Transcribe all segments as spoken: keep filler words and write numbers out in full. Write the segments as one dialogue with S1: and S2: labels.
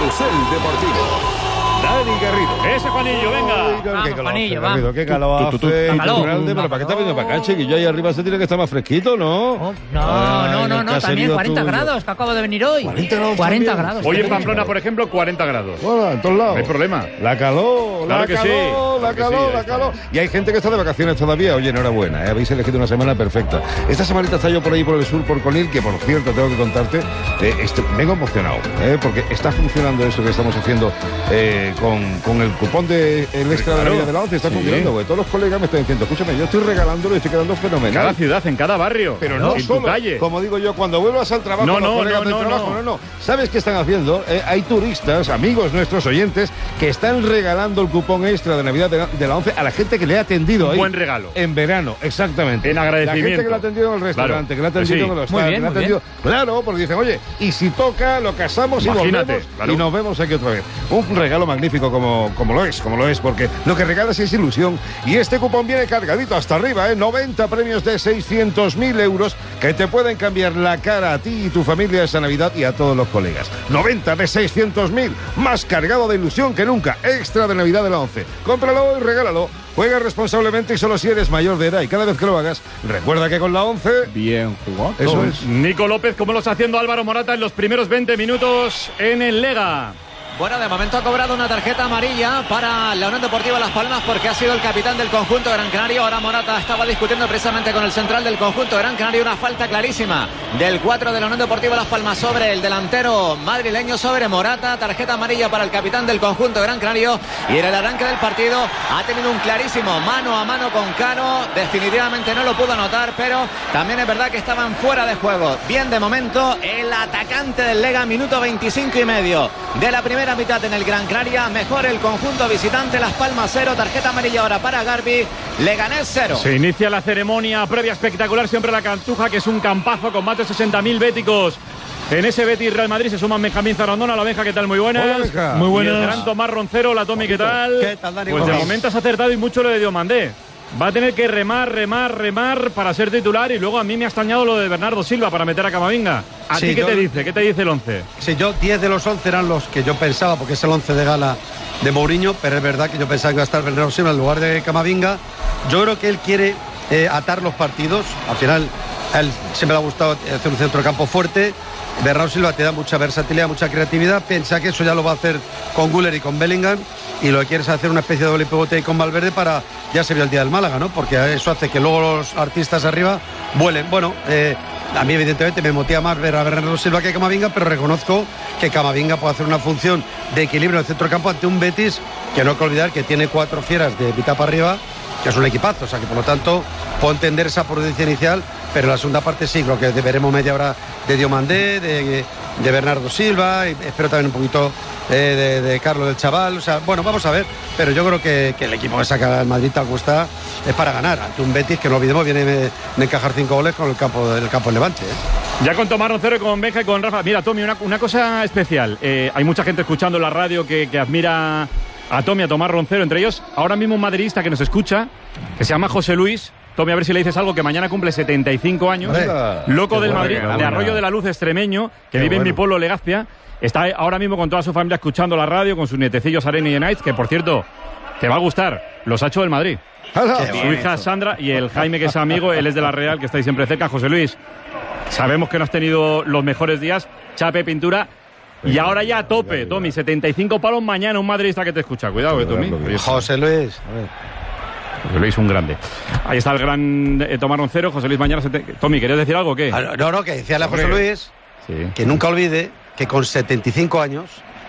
S1: Carrusel Deportivo. Dani Garrido.
S2: Ese Juanillo, venga.
S3: Vamos,
S4: qué calor
S3: Juanillo,
S4: hace,
S3: vamos.
S4: Garrido, qué calor
S2: Tú, tú, tú,
S4: hace.
S2: tú,
S3: calor.
S4: Grande, pero ¿para qué estás venido para acá, chiquillo? Ahí arriba se tiene que estar más fresquito, ¿no?
S3: Oh, no,
S4: Ah,
S3: no,
S4: en
S3: no,
S4: el
S3: no, también
S4: caserío
S3: cuarenta
S4: tuyo.
S3: grados, que acabo de venir hoy.
S4: cuarenta grados
S3: cuarenta
S4: también.
S3: grados.
S2: Hoy en
S3: también.
S2: Pamplona, por ejemplo, cuarenta grados.
S4: Bueno, en todos lados.
S2: No hay problema.
S4: La calor,
S2: Claro
S4: la
S2: que sí,
S4: calor, la
S2: claro que
S4: calor,
S2: sí,
S4: la
S2: ahí
S4: calor. Y hay gente que está de vacaciones todavía. Oye, enhorabuena, ¿eh? Habéis elegido una semana perfecta. Esta semanita está yo por ahí por el sur, por Conil, que por cierto, tengo que contarte, eh, este, vengo emocionado, ¿eh? Porque está funcionando eso que estamos haciendo eh, con, con el cupón de el extra
S2: Claro.
S4: de la Vida de la once. Está
S2: Sí.
S4: funcionando, porque todos los colegas me están diciendo, escúchame, yo estoy regalándolo y estoy quedando
S2: En
S4: fenomenal.
S2: cada ciudad, en cada barrio.
S4: Pero no
S2: en
S4: solo,
S2: tu calle.
S4: como digo yo, cuando vuelvas al trabajo,
S2: No,
S4: los
S2: no,
S4: colegas
S2: no,
S4: del
S2: no,
S4: trabajo,
S2: no.
S4: no, no. ¿Sabes qué están haciendo? Eh, hay turistas, amigos nuestros oyentes, que están regalando el cupón extra de Navidad de la, de la once a la gente que le ha atendido
S2: Un
S4: ahí.
S2: buen regalo.
S4: En verano, exactamente.
S2: En agradecimiento.
S4: La gente que le ha atendido en el restaurante,
S2: Claro.
S4: que le ha atendido
S2: Sí.
S4: en el hostal,
S3: Muy bien,
S4: que le ha
S3: muy
S4: atendido... Claro, porque dicen, oye, y si toca, lo casamos y
S2: Imagínate,
S4: volvemos
S2: claro.
S4: y nos vemos aquí otra vez. Un regalo magnífico como, como lo es, como lo es, porque lo que regalas es ilusión y este cupón viene cargadito hasta arriba, ¿eh? noventa premios de seiscientos mil euros que te pueden cambiar la cara a ti y tu familia esa Navidad y a todos los colegas. noventa de seiscientos mil, más cargado de ilusión que nunca. Extra de Navidad de la once. Cómpralo y regálalo. Juega responsablemente y solo si eres mayor de edad. Y cada vez que lo hagas, recuerda que con la once...
S5: Bien jugado.
S4: Eso es.
S2: Nico López, ¿cómo lo está haciendo Álvaro Morata en los primeros veinte minutos en el Lega?
S6: Bueno, de momento ha cobrado una tarjeta amarilla para la Unión Deportiva Las Palmas porque ha sido el capitán del conjunto Gran Canario. Ahora Morata estaba discutiendo precisamente con el central del conjunto Gran Canario. Una falta clarísima del cuatro de la Unión Deportiva Las Palmas sobre el delantero madrileño, sobre Morata. Tarjeta amarilla para el capitán del conjunto Gran Canario. Y en el arranque del partido ha tenido un clarísimo mano a mano con Cano. Definitivamente no lo pudo anotar, pero también es verdad que estaban fuera de juego. Bien, de momento, el atacante del Lega, minuto veinticinco y medio de la primera mitad en el Gran Canaria. Mejor el conjunto visitante, Las Palmas cero, tarjeta amarilla ahora para Garbi, Leganés cero.
S2: Se inicia la ceremonia previa espectacular, siempre la Cantuja, que es un campazo con más de sesenta mil béticos. En ese Betis Real Madrid se suman Benjamín Zarandona. La Benja, ¿qué tal? Muy buenas.
S4: Hola, Benja.
S5: Muy
S2: Y
S5: buenas.
S2: el gran Tomás Roncero. La Tomi, ¿qué tal?
S5: ¿Qué tal, Dani?
S2: Pues de
S5: ¿Cómo
S2: momento has acertado y mucho lo de Diomandé. Va a tener que remar, remar, remar para ser titular. Y luego a mí me ha extrañado lo de Bernardo Silva para meter a Camavinga. ¿A
S5: Sí,
S2: ti qué
S5: yo-
S2: te dice? ¿Qué te dice el once?
S5: Sí, yo diez de los once eran los que yo pensaba, porque es el once de gala de Mourinho, pero es verdad que yo pensaba que iba a estar Bernardo Silva en lugar de Camavinga. Yo creo que él quiere eh, atar los partidos. Al final, a él siempre le ha gustado hacer un centro de campo fuerte. Bernardo Silva te da mucha versatilidad, mucha creatividad. Piensa que eso ya lo va a hacer con Güler y con Bellingham. Y lo que quiere es hacer una especie de doble pivote ahí con Valverde para... Ya se vio el día del Málaga, ¿no? Porque eso hace que luego los artistas arriba vuelen. Bueno, eh, a mí evidentemente me motiva más ver a Bernardo Silva que a Camavinga, pero reconozco que Camavinga puede hacer una función de equilibrio en el centro del campo ante un Betis que no hay que olvidar que tiene cuatro fieras de mitad para arriba, que es un equipazo. O sea que por lo tanto puedo entender esa prudencia inicial, pero en la segunda parte sí, creo que veremos media hora de Diomandé, de, de Bernardo Silva, y espero también un poquito eh, de, de Carlos del Chaval. O sea, bueno, vamos a ver, pero yo creo que, que el equipo que saca el Madrid tal como está es para ganar ante un Betis que no olvidemos viene de, de encajar cinco goles con el campo del campo en Levante, ¿eh?
S2: Ya con Tomás Roncero, con Benja y con Rafa. Mira, Tommy, una, una cosa especial. Eh, hay mucha gente escuchando en la radio que, que admira a Tommy, a Tomás Roncero, entre ellos ahora mismo un madridista que nos escucha, que se llama José Luis. Tommy, a ver si le dices algo, que mañana cumple setenta y cinco años.
S4: Venga.
S2: Loco
S4: Qué
S2: del
S4: buena,
S2: Madrid,
S4: qué
S2: de
S4: buena.
S2: Arroyo de la Luz, extremeño, que
S4: Qué
S2: vive en
S4: bueno.
S2: mi pueblo, Legazpia. Está ahora mismo con toda su familia escuchando la radio, con sus nietecillos Arena y Nights, que por cierto, te va a gustar. Los ha hecho del Madrid.
S4: ¡Hala!
S2: Su hija Sandra y el Jaime, que es amigo, él es de la Real, que estáis siempre cerca. José Luis, sabemos que no has tenido los mejores días, chape, pintura, y ahora ya a tope, Tommy, setenta y cinco palos mañana, un madridista que te escucha. Cuidado, que Tommy. Oye,
S5: José Luis, a ver.
S2: José Luis, un grande. Ahí está el gran eh, Tomás Roncero, José Luis mañana. sete- Tommy, ¿querías decir algo o qué?
S5: Ah, No, no, que decía a José Luis
S2: Sí.
S5: que nunca olvide que con setenta y cinco años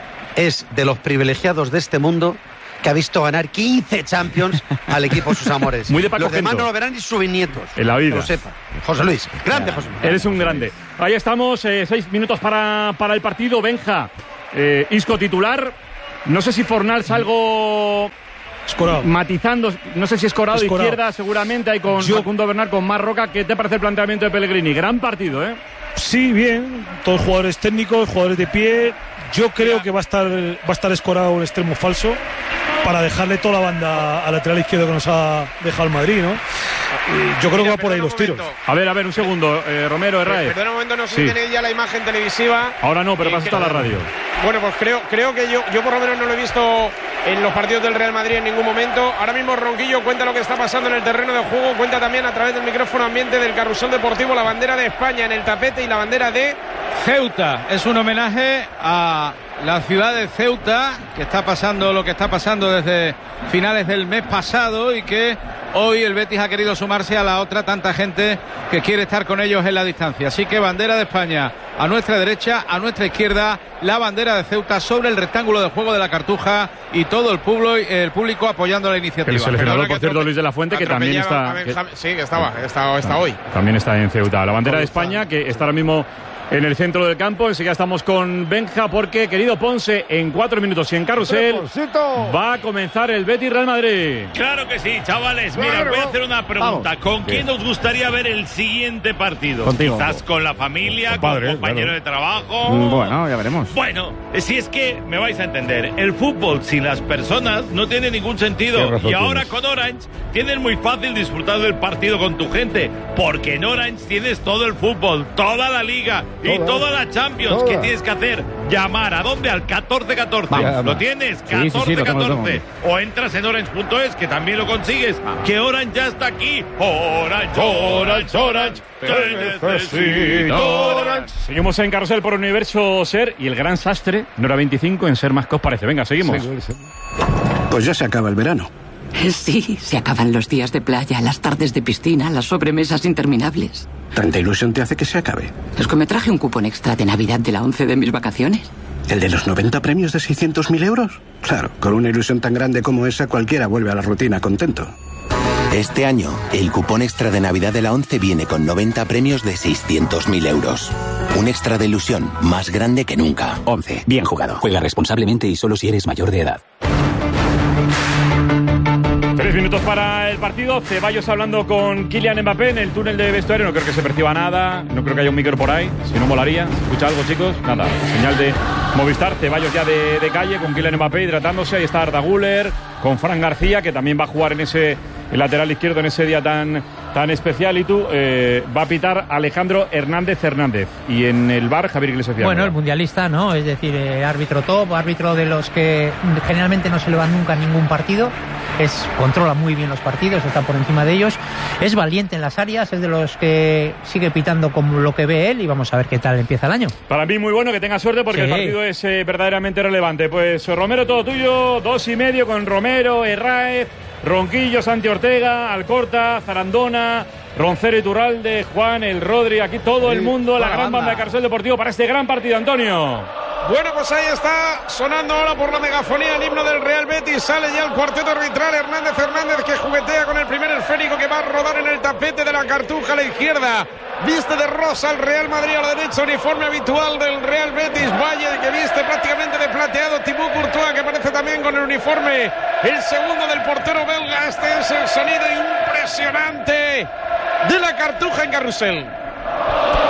S5: es de los privilegiados de este mundo que ha visto ganar quince Champions al equipo de sus amores.
S2: Muy de Paco
S5: Los demás
S2: Gento.
S5: no lo verán ni sus bisnietos.
S2: En la vida.
S5: Que lo sepa. José Luis, grande José Luis.
S2: Eres un grande. Ahí estamos, eh, seis minutos para, para el partido. Benja, eh, Isco titular. No sé si Fornals algo
S7: Escorado.
S2: matizando, no sé si Escorado de
S7: Escorado.
S2: izquierda, seguramente, ahí con
S7: Yo-
S2: Facundo Bernal, con Marroca. ¿Qué te parece el planteamiento de Pellegrini? Gran partido, ¿eh?
S7: Sí, bien. Todos jugadores técnicos, jugadores de pie. Yo creo que va a estar va a estar Escorado en extremo falso para dejarle toda la banda al lateral izquierdo que nos ha dejado el Madrid, ¿no? Y yo creo que va por ahí los tiros.
S2: A ver, a ver, un segundo. Eh, Romero, Herrera.
S8: Perdona un momento, no sé
S2: Sí.
S8: si tenéis ya la imagen televisiva.
S2: Ahora no, pero
S8: Eh,
S2: pasa hasta la radio.
S3: Bueno, pues creo, creo que yo, yo por lo menos no lo he visto en los partidos del Real Madrid en ningún momento. Ahora mismo Ronquillo cuenta lo que está pasando en el terreno de juego, cuenta también a través del micrófono ambiente del Carrusel Deportivo la bandera de España en el tapete y la bandera de
S8: Ceuta. Es un homenaje a la ciudad de Ceuta, que está pasando lo que está pasando desde finales del mes pasado y que hoy el Betis ha querido sumarse a la otra tanta gente que quiere estar con ellos en la distancia. Así que bandera de España a nuestra derecha, a nuestra izquierda la bandera de Ceuta sobre el rectángulo de juego de la Cartuja y todo el público, el público apoyando la iniciativa.
S2: El seleccionador, por cierto, Luis de la Fuente, que también está...
S3: Que, sí, que estaba, está, está hoy.
S2: También está en Ceuta. La bandera de España, que está ahora mismo en el centro del campo. Enseguida estamos con Benja porque, querido Ponce, en cuatro minutos y en Carrusel va a comenzar el Betis Real Madrid.
S9: Claro que sí, chavales. Mira, claro. Voy a hacer una pregunta. Vamos. ¿Con quién os gustaría ver el siguiente partido?
S2: Contigo.
S9: Quizás con la familia, con, padre, con compañero claro. de trabajo.
S2: Bueno, ya veremos.
S9: Bueno, si es que me vais a entender, el fútbol sin las personas no tiene ningún sentido. Y ahora con Orange tienes muy fácil disfrutar del partido con tu gente, porque en Orange tienes todo el fútbol, toda la liga y toda, toda la Champions. Toda. ¿Qué tienes que hacer? Llamar ¿a dónde? Al catorce catorce. Vamos, ¿lo tienes? catorce catorce. Sí, sí, sí, lo tengo, lo tengo. O entras en orange punto es, que también lo consigues. Vamos. Que Orange ya está aquí. Orange, Orange, Orange. Te necesito.
S2: Orange. Seguimos en Carrusel por Universo Ser y el gran sastre, Nora veinticinco en Ser más que os parece. Venga, seguimos.
S10: Pues ya se acaba el verano.
S11: Sí, se acaban los días de playa, las tardes de piscina, las sobremesas interminables.
S10: ¿Tanta ilusión te hace que se acabe?
S11: Es que me traje un cupón extra de Navidad de la once de mis vacaciones.
S10: ¿El de los noventa premios de seiscientos mil euros? Claro, con una ilusión tan grande como esa, cualquiera vuelve a la rutina contento.
S12: Este año, el cupón extra de Navidad de la once viene con noventa premios de seiscientos mil euros. Un extra de ilusión más grande que nunca.
S13: once. Bien jugado. Juega responsablemente y solo si eres mayor de edad.
S2: Tres minutos para el partido. Ceballos hablando con Kylian Mbappé en el túnel de vestuario. No creo que se perciba nada. No creo que haya un micro por ahí. Si no, molaría. ¿Se escucha algo, chicos? Nada. Señal de Movistar. Ceballos ya de, de calle con Kylian Mbappé hidratándose. Ahí está Arda Güler con Fran García, que también va a jugar en ese el lateral izquierdo en ese día tan, tan especial. Y tú, eh, va a pitar Alejandro Hernández Hernández. Y en el V A R, Javier Iglesias.
S14: Bueno, el mundialista, ¿no? Es decir, eh, árbitro top, árbitro de los que generalmente no se le va nunca en ningún partido. Es, controla muy bien los partidos, está por encima de ellos. Es valiente en las áreas, es de los que sigue pitando como lo que ve él. Y vamos a ver qué tal empieza el año.
S2: Para mí muy bueno, que tenga suerte porque sí. El partido es eh, verdaderamente relevante. Pues Romero, todo tuyo. Dos y medio con Romero, Herráez, Ronquillo, Santi Ortega, Alcorta, Zarandona, Roncero, Iturralde, Juan, el Rodri, aquí todo el mundo, la gran banda de Carrusel Deportivo para este gran partido, Antonio.
S3: Bueno, pues ahí está sonando ahora por la megafonía el himno del Real Betis. Sale ya el cuarteto arbitral. Hernández Hernández, que juguetea con el primer esférico que va a rodar en el tapete de la Cartuja a la izquierda. Viste de rosa el Real Madrid a la derecha, uniforme habitual del Real Betis. Valle, que viste prácticamente de plateado. Thibaut Courtois, que aparece también con el uniforme, el segundo del portero belga. Este es el sonido impresionante de la Cartuja en Carrusel.